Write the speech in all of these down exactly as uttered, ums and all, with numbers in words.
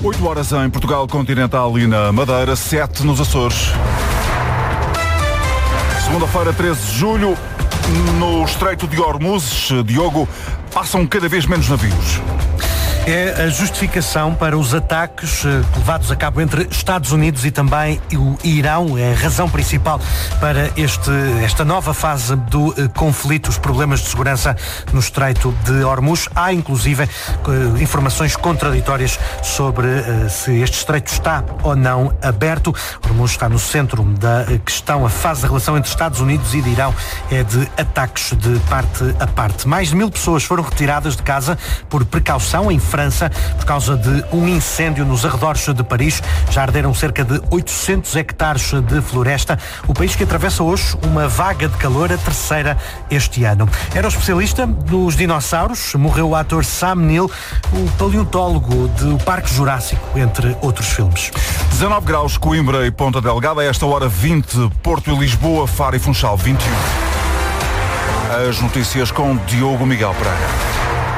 oito horas em Portugal Continental e na Madeira, sete nos Açores. Segunda-feira, treze de julho, no Estreito de Hormuz, Diogo, passam cada vez menos navios. É a justificação para os ataques levados a cabo entre Estados Unidos e também o Irão. É a razão principal para este, esta nova fase do uh, conflito, os problemas de segurança no Estreito de Hormuz. Há, inclusive, uh, informações contraditórias sobre uh, se este estreito está ou não aberto. Hormuz está no centro da questão. A fase da relação entre Estados Unidos e de Irão é de ataques de parte a parte. Mais de mil pessoas foram retiradas de casa por precaução em França, por causa de um incêndio nos arredores de Paris. Já arderam cerca de oitocentos hectares de floresta. O país que atravessa hoje uma vaga de calor, a terceira este ano. Era o especialista dos dinossauros, morreu o ator Sam Neill, o paleontólogo do Parque Jurássico, entre outros filmes. dezanove graus, Coimbra e Ponta Delgada, a esta hora vinte, Porto e Lisboa, Faro e Funchal vinte e um. As notícias com Diogo Miguel Pereira.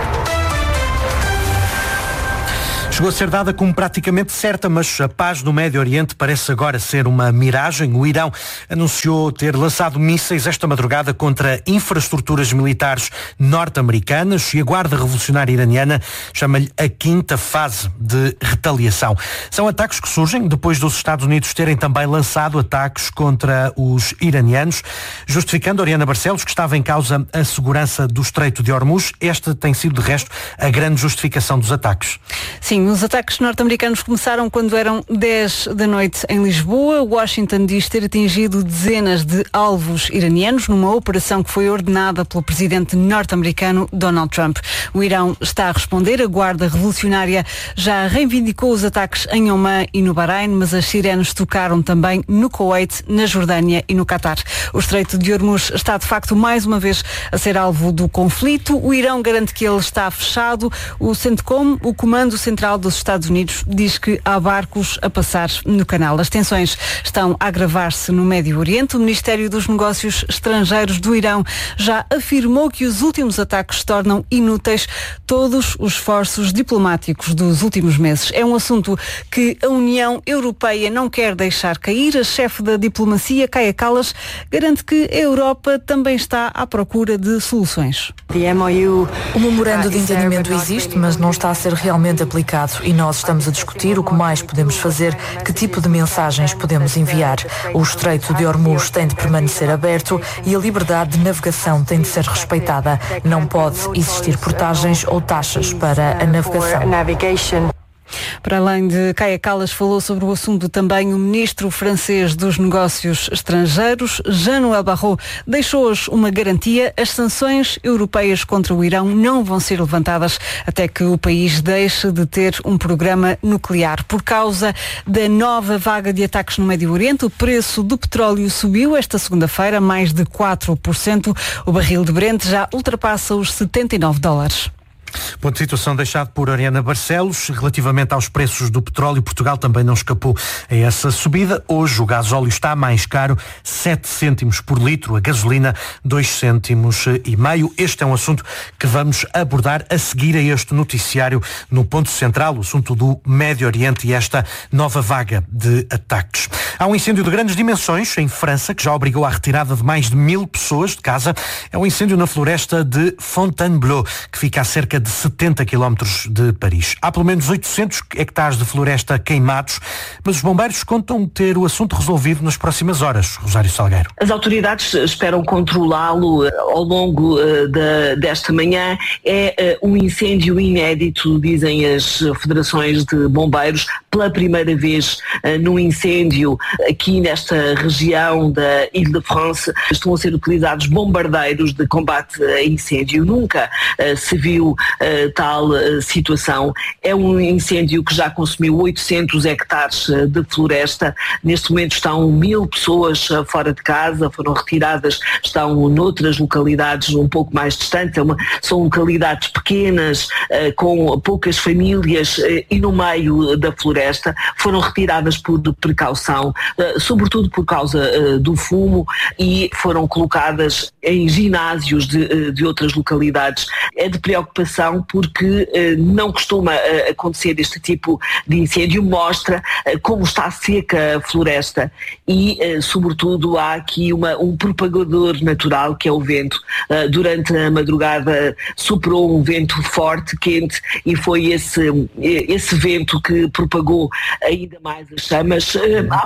Chegou a ser dada como praticamente certa, mas a paz no Médio Oriente parece agora ser uma miragem. O Irão anunciou ter lançado mísseis esta madrugada contra infraestruturas militares norte-americanas e a Guarda Revolucionária Iraniana chama-lhe a quinta fase de retaliação. São ataques que surgem depois dos Estados Unidos terem também lançado ataques contra os iranianos, justificando Oriana Barcelos que estava em causa a segurança do Estreito de Hormuz. Esta tem sido, de resto, a grande justificação dos ataques. Sim, os ataques norte-americanos começaram quando eram dez da noite em Lisboa. Washington diz ter atingido dezenas de alvos iranianos numa operação que foi ordenada pelo presidente norte-americano Donald Trump. O Irão está a responder. A Guarda Revolucionária já reivindicou os ataques em Omã e no Bahrein, mas as sirenes tocaram também no Kuwait, na Jordânia e no Catar. O Estreito de Hormuz está de facto mais uma vez a ser alvo do conflito. O Irão garante que ele está fechado. O CENTCOM, o Comando Central dos Estados Unidos, diz que há barcos a passar no canal. As tensões estão a agravar-se no Médio Oriente. O Ministério dos Negócios Estrangeiros do Irão já afirmou que os últimos ataques tornam inúteis todos os esforços diplomáticos dos últimos meses. É um assunto que a União Europeia não quer deixar cair. A chefe da diplomacia, Kaja Kallas, garante que a Europa também está à procura de soluções. O memorando de entendimento existe, mas não está a ser realmente aplicado e nós estamos a discutir o que mais podemos fazer, que tipo de mensagens podemos enviar. O Estreito de Hormuz tem de permanecer aberto e a liberdade de navegação tem de ser respeitada. Não pode existir portagens ou taxas para a navegação. Para além de Kaja Kallas, falou sobre o assunto também o ministro francês dos Negócios Estrangeiros, Jean-Noël Barrot, deixou hoje uma garantia: as sanções europeias contra o Irão não vão ser levantadas até que o país deixe de ter um programa nuclear. Por causa da nova vaga de ataques no Médio Oriente, o preço do petróleo subiu esta segunda-feira mais de quatro por cento. O barril de Brent já ultrapassa os setenta e nove dólares. Ponto de situação deixado por Oriana Barcelos. Relativamente aos preços do petróleo, Portugal também não escapou a essa subida. Hoje o gasóleo está mais caro, sete cêntimos por litro, a gasolina dois cêntimos e meio. Este é um assunto que vamos abordar a seguir a este noticiário no ponto central, o assunto do Médio Oriente e esta nova vaga de ataques. Há um incêndio de grandes dimensões em França que já obrigou à retirada de mais de mil pessoas de casa. É um incêndio na floresta de Fontainebleau, que fica a cerca de de setenta quilómetros de Paris. Há pelo menos oitocentos hectares de floresta queimados, mas os bombeiros contam ter o assunto resolvido nas próximas horas. Rosário Salgueiro. As autoridades esperam controlá-lo ao longo uh, de, desta manhã. É uh, um incêndio inédito, dizem as federações de bombeiros, pela primeira vez uh, num incêndio aqui nesta região da Île-de-France. Estão a ser utilizados bombardeiros de combate a incêndio. Nunca uh, se viu uh, tal uh, situação. É um incêndio que já consumiu oitocentos hectares uh, de floresta. Neste momento estão mil pessoas uh, fora de casa, foram retiradas, estão noutras localidades um pouco mais distantes. É uma, são localidades pequenas, uh, com poucas famílias uh, e no meio da floresta. Floresta foram retiradas por precaução, sobretudo por causa do fumo, e foram colocadas em ginásios de, de outras localidades. É de preocupação porque não costuma acontecer este tipo de incêndio, mostra como está seca a floresta e, sobretudo, há aqui uma, um propagador natural que é o vento. Durante a madrugada soprou um vento forte, quente, e foi esse, esse vento que propagou ainda mais as chamas.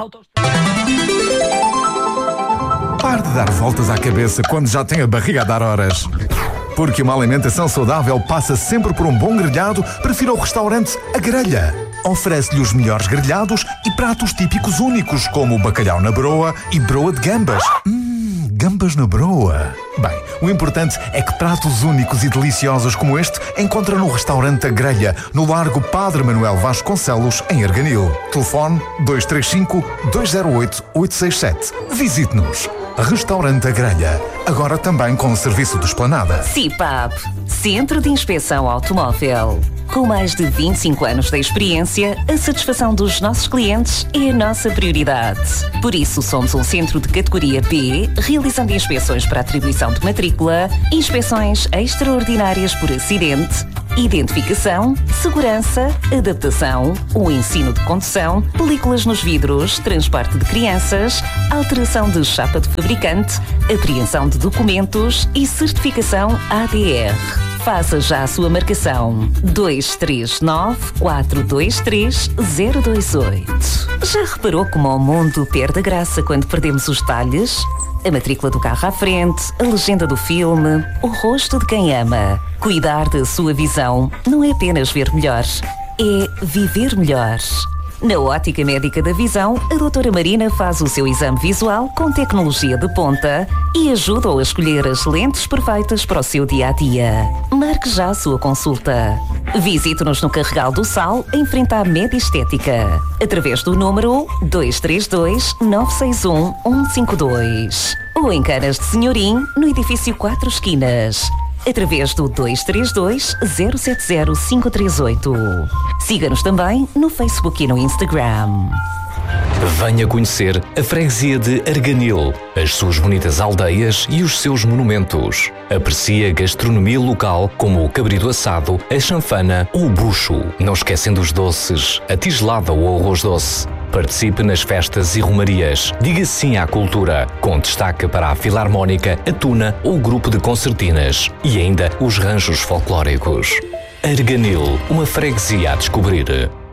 Pare de dar voltas à cabeça quando já tem a barriga a dar horas. Porque uma alimentação saudável passa sempre por um bom grelhado, prefira o restaurante A Grelha. Oferece-lhe os melhores grelhados e pratos típicos únicos, como o bacalhau na broa e broa de gambas. Hum, gambas na broa. Bem, o importante é que pratos únicos e deliciosos como este encontra no restaurante A Grelha, no Largo Padre Manuel Vasconcelos, em Arganil. Telefone dois três cinco, dois zero oito, oito seis sete. Visite-nos. Restaurante A Grelha, agora também com o serviço de esplanada. C I P A P, Centro de Inspeção Automóvel. Com mais de vinte e cinco anos de experiência, a satisfação dos nossos clientes é a nossa prioridade. Por isso, somos um centro de categoria B, realizando inspeções para atribuição de matrícula, inspeções extraordinárias por acidente, identificação, segurança, adaptação, o ensino de condução, películas nos vidros, transporte de crianças, alteração de chapa de fabricante, apreensão de documentos e certificação A D R. Faça já a sua marcação. dois três nove, quatro dois três, zero dois oito. Já reparou como o mundo perde a graça quando perdemos os detalhes? A matrícula do carro à frente, a legenda do filme, o rosto de quem ama. Cuidar da sua visão não é apenas ver melhor, é viver melhor. Na Ótica Médica da Visão, a doutora Marina faz o seu exame visual com tecnologia de ponta e ajuda-o a escolher as lentes perfeitas para o seu dia-a-dia. Marque já a sua consulta. Visite-nos no Carregal do Sal, em frente à Média Estética, através do número dois três dois, nove seis um, um cinco dois. Ou em Canas de Senhorim, no edifício Quatro Esquinas, através do dois três dois, zero sete zero, cinco três oito. Siga-nos também no Facebook e no Instagram. Venha conhecer a freguesia de Arganil, as suas bonitas aldeias e os seus monumentos. Aprecie a gastronomia local como o cabrito assado, a chanfana ou o bucho. Não esquecendo os doces, a tigelada ou o arroz doce. Participe nas festas e romarias. Diga sim à cultura, com destaque para a Filarmónica, a Tuna ou o grupo de concertinas. E ainda os ranchos folclóricos. Arganil, uma freguesia a descobrir.